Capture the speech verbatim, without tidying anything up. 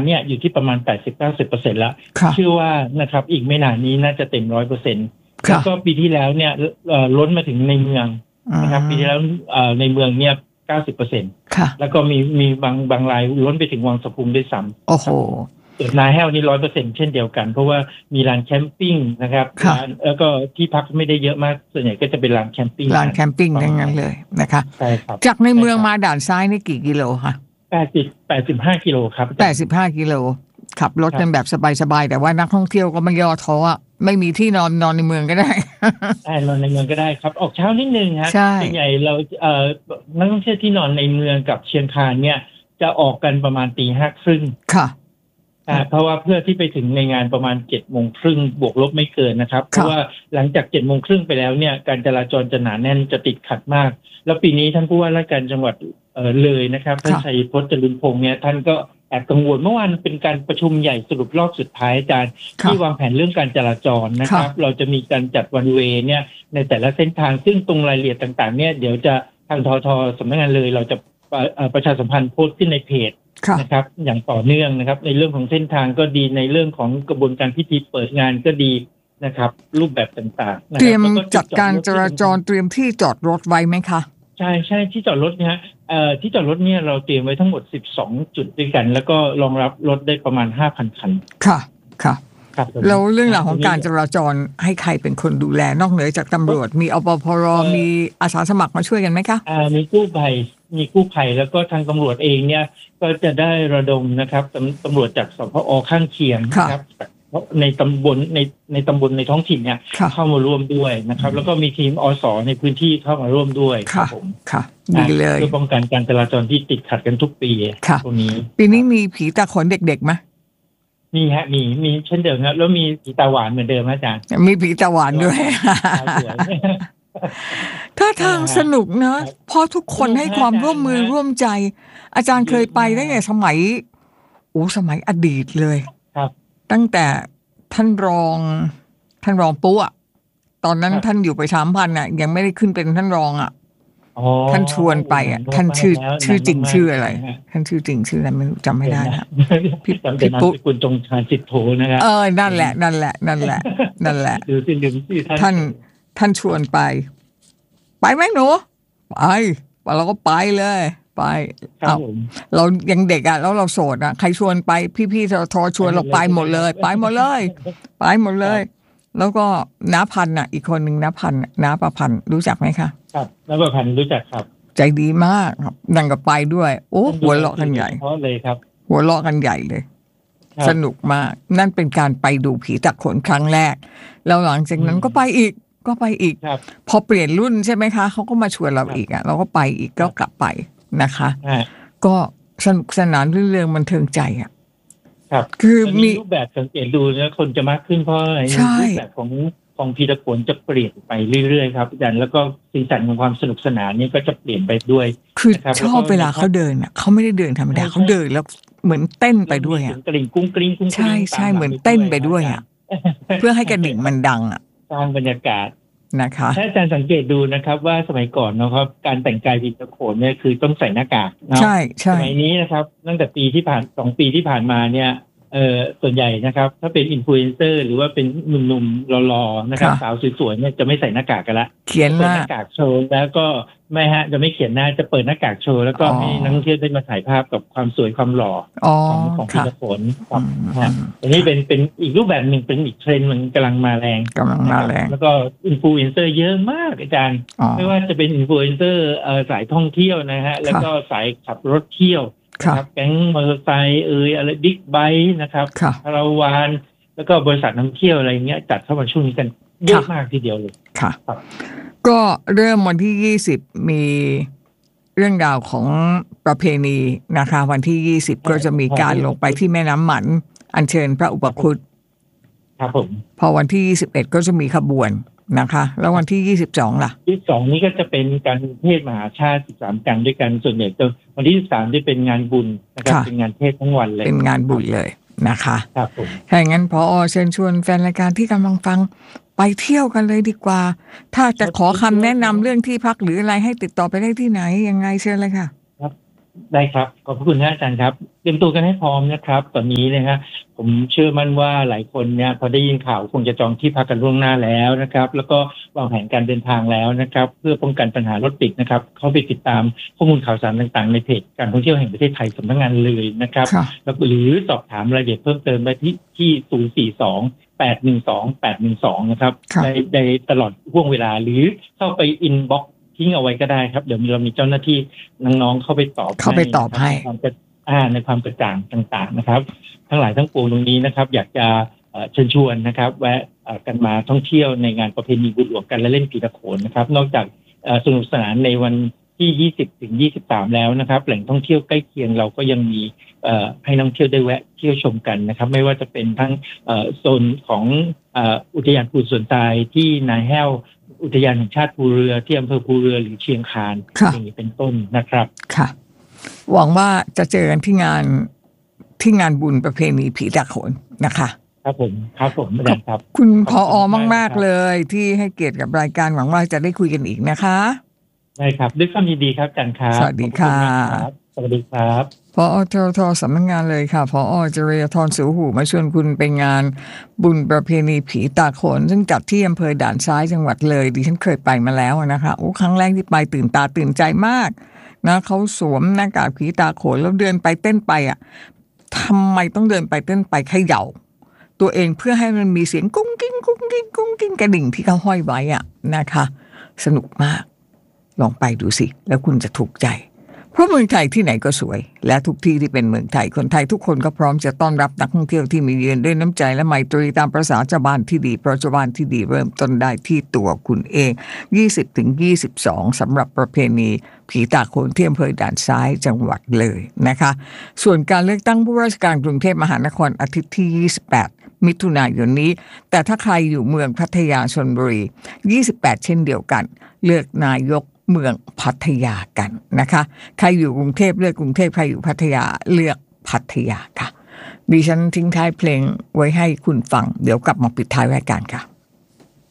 เนี่ยอยู่ที่ประมาณ แปดสิบถึงเก้าสิบเปอร์เซ็นต์ แล้วเชื่อว่านะครับอีกไม่นานนี้น่าจะเต็ม ร้อยเปอร์เซ็นต์ แล้วก็ปีที่แล้วเนี่ยล้นมาถึงในเมืองนะครับปีที่แล้วในเมืองเนี่ย เก้าสิบเปอร์เซ็นต์ แล้วก็มีมีบางบางรายล้นไปถึงวังสะพุงด้วยซ้ำโอ้โหเกิดนาแห้วนี่ ร้อยเปอร์เซ็นต์ เช่นเดียวกันเพราะว่ามีลานแคมปิ้งนะครับแล้วก็ที่พักไม่ได้เยอะมากส่วนใหญ่ก็จะเป็นลานแคมปิ้งลานแคมปิ้งทั้งนั้นเลยนะคะใช่ครับจากในเมืองมาด่านซ้ายนี่กี่กิโลคะแปดสิบ แปดสิบห้ากิโลครับแปดสิบห้ากิโลขับรถกันแบบสบายๆแต่ว่านักท่องเที่ยวก็ไม่ย่อท้อไม่มีที่นอนนอนในเมืองก็ได้ใช่นอนในเมืองก็ได้ครับออกเช้านิดนึงฮะส่วนใหญ่เราเอ่อนักท่องเที่ยวที่นอนในเมืองกับเชียงคานเนี่ยจะออกกันประมาณตีห้าครึ่งค่ะอ่าเพราะว่าเพื่อที่ไปถึงในงานประมาณเจ็ดโมงครึ่งบวกลบไม่เกินนะครับเพราะว่าหลังจากเจ็ดโมงครึ่งไปแล้วเนี่ยการจราจรจะหนาแน่นจะติดขัดมากแล้วปีนี้ท่านผู้ว่าราชการจังหวัดเอ่อเลยนะครับท่านชัยพจน์ จรุนพงษ์เนี่ยท่านก็แอบกังวลเมื่อวานเป็นการประชุมใหญ่สรุปรอบสุดท้ายอาจารย์ที่วางแผนเรื่องการจราจรนะครับเราจะมีการจัดวันเวย์เนี่ยในแต่ละเส้นทางซึ่งตรงรายละเอียดต่างๆเนี่ยเดี๋ยวจะทางททสำนักงานเลยเราจะประชาสัมพันธ์โพสต์ขึ้นในเพจนะครับอย่างต่อเนื่องนะครับในเรื่องของเส้นทางก็ดีในเรื่องของกระบวนการพิธีเปิดงานก็ดีนะครับรูปแบบต่างๆเตรียมจัดการจราจรเตรียมที่จอดรถไว้ไหมคะใช่ใช่ที่จอดรถเนี่ยเอ่อที่จอดรถเนี่ยเราเตรียมไว้ทั้งหมดสิบสองจุดด้วยกันแล้วก็รองรับรถได้ประมาณ ห้าพัน คันค่ะค่ะแล้วเรื่องราวของการจราจรให้ใครเป็นคนดูแลนอกเหนือจากตำรวจมีอปพรมีอาสาสมัครมาช่วยกันไหมคะอ่ามีกู้ภัยมีกู้ภัยแล้วก็ทางตำรวจเองเนี่ยก็จะได้ระดมนะครับตำรวจจากสพอข้างเคียงนะครับในตำบลในในตำบลในท้องถิ่นเนี่ยเข้ามาร่วมด้วยนะครับแล้วก็มีทีมอสในพื้นที่เข้ามาร่วมด้วยครับผมค่ะดีเลยเพื่อป้องกันการจราจรที่ติดขัดกันทุกปีตรงนี้ปีนี้มีผีตาขนเด็กๆไหมมีฮะมีมีเช่นเดิมครับแล้วมีผีตาหวานเหมือนเดิมอาจารย์มีผีตาหวานด้วยถ้าทางสนุกนะเพราะทุกคนให้ความร่วมมือร่วมใจอาจารย์เคยไปตั้งแต่สมัยโอ้สมัยอดีตเลยครับตั้งแต่ท่านรองท่านรองปุ๊อ่ะตอนนั้นท่านอยู่ไปสามพันอ่ะยังไม่ได้ขึ้นเป็นท่านรองอ่ะท่านชวนไปอ่ะท่านชื่อชื่อจริงชื่ออะไรท่านชื่อจริงชื่ออะไรไม่จำไม่ได้นะพี่พี่ปุ๊คุณจงชาญจิตโถนะครับเออนั่นแหละนั่นแหละนั่นแหละนั่นแหละท่านท่านชวนไปไปไหมหนูไปเราก็ไปเลยไปเอาเรายังเด็กอ่ะแล้วเราโสดอ่ะใครชวนไปพี่ๆททชวนเราไปหมดเลยไปหมดเลยไปหมดเลยแล้วก็น้าพันธุ์อ่ะอีกคนหนึ่งน้าพันธุ์น้าประพันธ์รู้จักไหมคะครับน้าประพันธ์รู้จักครับใจดีมากครับนั่งกับไปด้วยโอ้หัวเราะกันใหญ่เพราะเลยครับหัวเราะกันใหญ่เลยสนุกมากนั่นเป็นการไปดูผีตาโขนครั้งแรกแล้วหลังจากนั้นก็ไปอีกก็ไปอีกพอเปลี่ยนรุ่นใช่ไหมคะเขาก็มาชวนเราอีกอ่ะเราก็ไปอีกก็กลับไปนะคะก็สนุกสนานเรื่องบันเทิงใจอ่ะครับคือมีรูปแบบสังเกตดูนะคนจะมากขึ้นเพราะอะไรรูปแบบของของผีตาโขนจะเปลี่ยนไปเรื่อยๆครับอาจารย์แล้วก็สีสันของความสนุกสนานนี้ก็จะเปลี่ยนไปด้วยคือชอบเวลาเขาเดินอ่ะเขาไม่ได้เดินธรรมดาเขาเดินแล้วเหมือนเต้นไปด้วยอ่ะกระดิ่งกุ้งกริ้งกุ้งใช่ใช่เหมือนเต้นไปด้วยอ่ะเพื่อให้กระดิ่งมันดังอ่ะสร้างบรรยากาศนะคะถ้าอาจารย์สังเกตดูนะครับว่าสมัยก่อนนะครับการแต่งกายผีตาโขนเนี่ยคือต้องใส่หน้ากากเนาะใช่ใช่สมัยนี้นะครับตั้งแต่ปีที่ผ่านสองปีที่ผ่านมาเนี่ยเอ่อส่วนใหญ่นะครับถ้าเป็นอินฟลูเอนเซอร์หรือว่าเป็นหนุ่มๆหล่อๆนะครับสาวสวยๆเนี่ยจะไม่ใส่หน้ากากกันละเขียนหน้ากากโชว์แล้วก็ไม่ฮะจะไม่เขียนหน้าจะเปิดหน้ากากโชว์แล้วก็ให้นักท่องเที่ยวได้มาถ่ายภาพกับความสวยความหล่อของของผีตาโขนครับอันนี้เป็นเป็นอีกรูปแบบหนึ่งเป็นอีกเทรนด์มันกำลังมาแรงกำลังมาแรงแล้วก็อินฟลูเอนเซอร์เยอะมากอาจารย์ไม่ว่าจะเป็นอินฟลูเอนเซอร์สายท่องเที่ยวนะฮะแล้วก็สายขับรถเที่ยวครับแก๊งมอเตอร์ไซค์เอ่ยอะไรบิ๊กไบค์นะครับคาราวานแล้วก็บริษัทนำเที่ยวอะไรเงี้ยจัดเข้ามาช่วงนี้กันเยอะมากทีเดียวเลยค่ะก็เริ่มวันที่ยี่สิบมีเรื่องราวของประเพณีนะคะวันที่ยี่สิบก็จะมีการลงไปที่แม่น้ำหมันอัญเชิญพระอุปคุตครับผมพอวันที่ยี่สิบเอ็ดก็จะมีขบวนนะคะแล้ววันที่ยี่สิบสองล่ะยี่สิบสองนี้ก็จะเป็นการเทศมหาชาติสิบสามกันด้วยกันส่วนใหญ่จะวันที่ยี่สิบสามจะเป็นงานบุญนะครับเป็นงานเทศทั้งวันเลยเป็นงานบุญเลยนะคะครับผมถ้าอย่างนั้นพอเชิญชวนแฟนรายการที่กำลังฟังไปเที่ยวกันเลยดีกว่าถ้าจะขอคำแนะนำเรื่องที่พักหรืออะไรให้ติดต่อไปได้ที่ไหนยังไงเชิญเลยค่ะครับได้ครับขอบคุณท่านอาจารย์ครับเตรียมตัวกันให้พร้อมนะครับตอนนี้นะฮะผมเชื่อมั่นว่าหลายคนเนี่ยพอได้ยินข่าวคงจะจองที่พักกันล่วงหน้าแล้วนะครับแล้วก็วางแผนการเดินทางแล้วนะครับเพื่อป้องกันปัญหารถติดนะครับเข้าไปติดตามข้อมูลข่าวสารต่างๆในเพจการท่องเที่ยวแห่งประเทศไทยสำนักงานเลยนะครับแล้วหรือสอบถามรายละเอียดเพิ่มเติมไปที่ที่ศูนย์ สี่ สอง แปด หนึ่ง สอง แปด หนึ่ง สองนะครับในในตลอดห่วงเวลาหรือเข้าไปอินบ็อกซ์ทิ้งเอาไว้ก็ได้ครับเดี๋ยวเรามีเจ้าหน้าที่น้องๆเข้าไปตอบเข้าไปตอบให้อ่าในความกระจ่างต่างๆนะครับทั้งหลายทั้งปวงตรงนี้นะครับอยากจะเชิญชวนนะครับแวะกันมาท่องเที่ยวในงานประเพณีบุญหลวงกันและเล่นผีตะโขนนะครับนอกจากสนุกสนานในวันที่ยี่สิบถึงยี่สิบสามแล้วนะครับแหล่งท่องเที่ยวใกล้เคียงเราก็ยังมีให้นักท่องเที่ยวได้แวะเที่ยวชมกันนะครับไม่ว่าจะเป็นทั้งโซนของอุทยานภูสวนทรายที่นาแห้วอุทยานแห่งชาติภูเรือที่อำเภอภูเรือหรือเชียงคานอย่างนี้เป็นต้นนะครับค่ะหวังว่าจะเจอกันที่งานที่งานบุญประเพณีผีตะโขนนะคะครับผมครับผมอาจารย์ครับคุณผอ.มากๆเลยที่ให้เกียรติกับรายการหวังว่าจะได้คุยกันอีกนะคะได้ครับด้วยความยินดีครับอาจารย์ครับสวัสดีค่ะสวัสดีครับผอ.ทท.สำนักงานเลยค่ะผอ.จริยธร สุหูมาชวนคุณไปงานบุญประเพณีผีตาโขนซึ่งจัดที่อำเภอด่านซ้ายจังหวัดเลยดิฉันเคยไปมาแล้วนะคะโอ้ครั้งแรกที่ไปตื่นตาตื่นใจมากนะเขาสวมหน้ากากผีตาโขนแล้วเดินไปเต้นไปอ่ะทำไมต้องเดินไปเต้นไปเขย่าตัวเองเพื่อให้มันมีเสียงกุ้งกิ้งกุ้งกิ้งกุ้งกิ้งกระดิ่งที่เขาห้อยไว้อ่ะนะคะสนุกมากลองไปดูสิแล้วคุณจะถูกใจเพราะเมืองไทยที่ไหนก็สวยและทุกที่ที่เป็นเมืองไทยคนไทยทุกคนก็พร้อมจะต้อนรับนักท่องเที่ยวที่มีเยือนด้วยน้ำใจและไมตรีตามประสาชาวบ้านที่ดีเพราะชาวบ้านที่ดีเริ่มต้นได้ที่ตัวคุณเอง ยี่สิบถึงยี่สิบสอง สำหรับประเพณีผีตาโขนที่อำเภอด่านซ้ายจังหวัดเลยนะคะส่วนการเลือกตั้งผู้ว่าราชการกรุงเทพมหานครอาทิตย์ที่ยี่สิบแปดมิถุนายนนี้แต่ถ้าใครอยู่เมืองพัทยาชลบุรียี่สิบแปดเช่นเดียวกันเลือกนายกเมืองพัทยากันนะคะใครอยู่กรุงเทพเลือกกรุงเทพใครอยู่พัทยาเลือกพัทยาค่ะดิฉันทิ้งท้ายเพลงไว้ให้คุณฟังเดี๋ยวกลับมาปิดท้ายรายการค่ะ